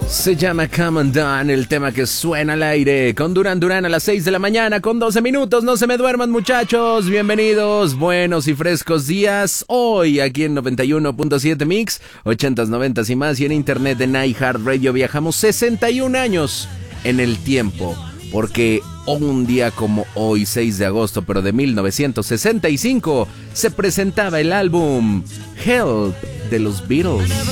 Se llama Come Undone, el tema que suena al aire con Duran Duran a las 6 de la mañana con 12 minutos. No se me duerman, muchachos. Bienvenidos, buenos y frescos días. Hoy aquí en 91.7 Mix, 80s, 90s y más, y en internet en iHeartRadio viajamos 61 años en el tiempo, porque un día como hoy, 6 de agosto, pero de 1965, se presentaba el álbum Help de los Beatles.